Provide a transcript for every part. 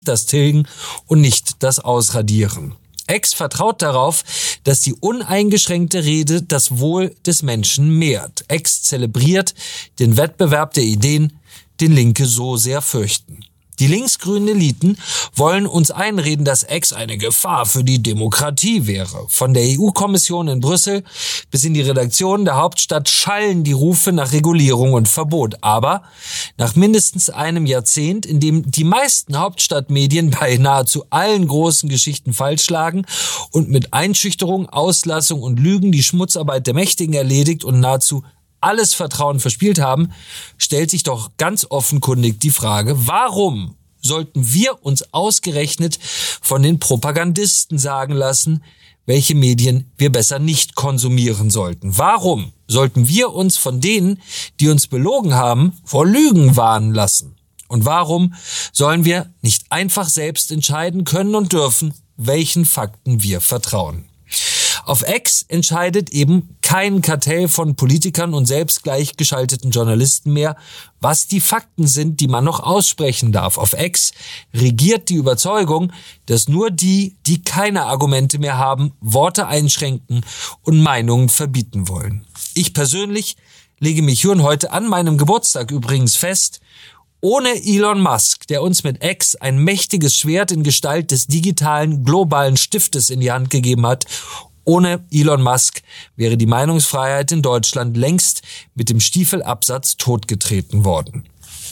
das Tilgen und nicht das Ausradieren. X vertraut darauf, dass die uneingeschränkte Rede das Wohl des Menschen mehrt. X zelebriert den Wettbewerb der Ideen, den Linke so sehr fürchten. Die linksgrünen Eliten wollen uns einreden, dass X eine Gefahr für die Demokratie wäre. Von der EU-Kommission in Brüssel bis in die Redaktionen der Hauptstadt schallen die Rufe nach Regulierung und Verbot. Aber nach mindestens einem Jahrzehnt, in dem die meisten Hauptstadtmedien bei nahezu allen großen Geschichten falsch lagen und mit Einschüchterung, Auslassung und Lügen die Schmutzarbeit der Mächtigen erledigt und nahezu alles Vertrauen verspielt haben, stellt sich doch ganz offenkundig die Frage, warum sollten wir uns ausgerechnet von den Propagandisten sagen lassen, welche Medien wir besser nicht konsumieren sollten? Warum sollten wir uns von denen, die uns belogen haben, vor Lügen warnen lassen? Und warum sollen wir nicht einfach selbst entscheiden können und dürfen, welchen Fakten wir vertrauen? Auf X entscheidet eben kein Kartell von Politikern und selbst gleichgeschalteten Journalisten mehr, was die Fakten sind, die man noch aussprechen darf. Auf X regiert die Überzeugung, dass nur die, die keine Argumente mehr haben, Worte einschränken und Meinungen verbieten wollen. Ich persönlich lege mich hier und heute an meinem Geburtstag übrigens fest, ohne Elon Musk, der uns mit X ein mächtiges Schwert in Gestalt des digitalen, globalen Stiftes in die Hand gegeben hat, ohne Elon Musk wäre die Meinungsfreiheit in Deutschland längst mit dem Stiefelabsatz totgetreten worden.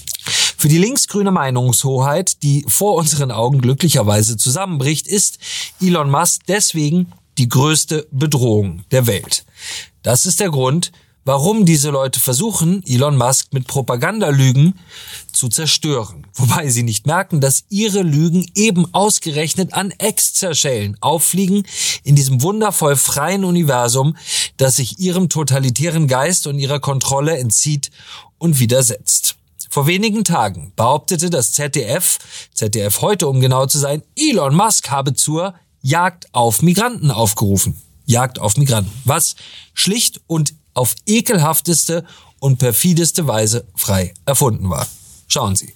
Für die linksgrüne Meinungshoheit, die vor unseren Augen glücklicherweise zusammenbricht, ist Elon Musk deswegen die größte Bedrohung der Welt. Das ist der Grund, warum diese Leute versuchen, Elon Musk mit Propagandalügen zu zerstören. Wobei sie nicht merken, dass ihre Lügen eben ausgerechnet an X zerschellen, auffliegen in diesem wundervoll freien Universum, das sich ihrem totalitären Geist und ihrer Kontrolle entzieht und widersetzt. Vor wenigen Tagen behauptete das ZDF heute um genau zu sein, Elon Musk habe zur Jagd auf Migranten aufgerufen. Jagd auf Migranten, was schlicht und auf ekelhafteste und perfideste Weise frei erfunden war. Schauen Sie.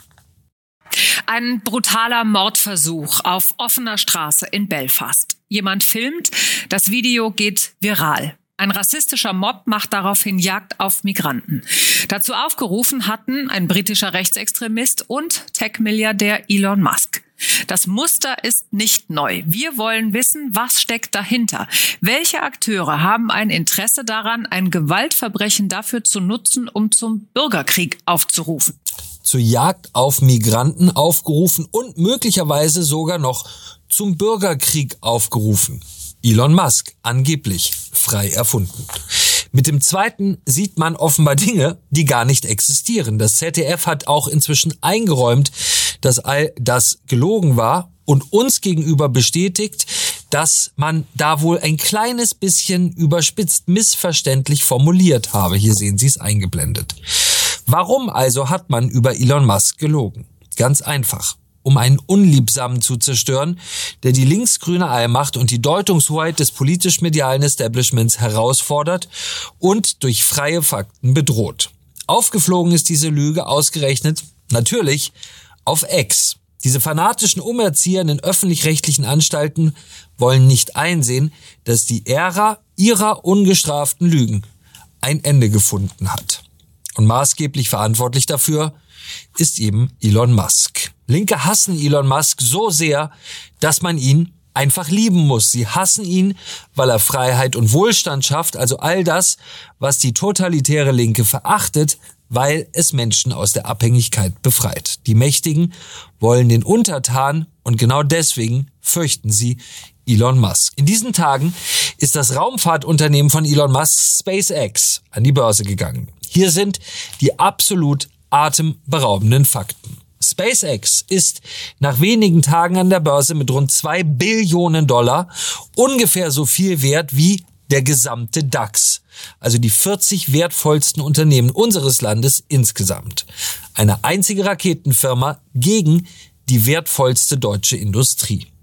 Ein brutaler Mordversuch auf offener Straße in Belfast. Jemand filmt, das Video geht viral. Ein rassistischer Mob macht daraufhin Jagd auf Migranten. Dazu aufgerufen hatten ein britischer Rechtsextremist und Tech-Milliardär Elon Musk. Das Muster ist nicht neu. Wir wollen wissen, was steckt dahinter. Welche Akteure haben ein Interesse daran, ein Gewaltverbrechen dafür zu nutzen, um zum Bürgerkrieg aufzurufen? Zur Jagd auf Migranten aufgerufen und möglicherweise sogar noch zum Bürgerkrieg aufgerufen. Elon Musk, angeblich frei erfunden. Mit dem zweiten sieht man offenbar Dinge, die gar nicht existieren. Das ZDF hat auch inzwischen eingeräumt, dass all das gelogen war und uns gegenüber bestätigt, dass man da wohl ein kleines bisschen überspitzt missverständlich formuliert habe. Hier sehen Sie es eingeblendet. Warum also hat man über Elon Musk gelogen? Ganz einfach. Um einen Unliebsamen zu zerstören, der die linksgrüne Allmacht und die Deutungshoheit des politisch-medialen Establishments herausfordert und durch freie Fakten bedroht. Aufgeflogen ist diese Lüge ausgerechnet, natürlich, auf X. Diese fanatischen Umerzieher in den öffentlich-rechtlichen Anstalten wollen nicht einsehen, dass die Ära ihrer ungestraften Lügen ein Ende gefunden hat. Und maßgeblich verantwortlich dafür ist eben Elon Musk. Linke hassen Elon Musk so sehr, dass man ihn einfach lieben muss. Sie hassen ihn, weil er Freiheit und Wohlstand schafft, also all das, was die totalitäre Linke verachtet, weil es Menschen aus der Abhängigkeit befreit. Die Mächtigen wollen den Untertan und genau deswegen fürchten sie Elon Musk. In diesen Tagen ist das Raumfahrtunternehmen von Elon Musk, SpaceX, an die Börse gegangen. Hier sind die absolut atemberaubenden Fakten. SpaceX ist nach wenigen Tagen an der Börse mit rund $2 Billionen ungefähr so viel wert wie der gesamte DAX, also die 40 wertvollsten Unternehmen unseres Landes insgesamt. Eine einzige Raketenfirma gegen die wertvollste deutsche Industrie.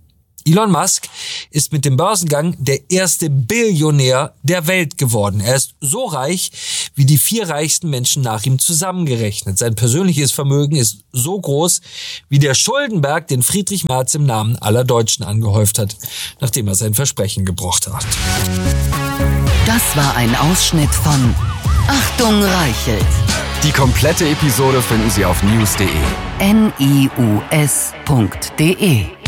Elon Musk ist mit dem Börsengang der erste Billionär der Welt geworden. Er ist so reich wie die 4 reichsten Menschen nach ihm zusammengerechnet. Sein persönliches Vermögen ist so groß wie der Schuldenberg, den Friedrich Merz im Namen aller Deutschen angehäuft hat, nachdem er sein Versprechen gebrochen hat. Das war ein Ausschnitt von Achtung Reichelt. Die komplette Episode finden Sie auf news.de. NIUS.de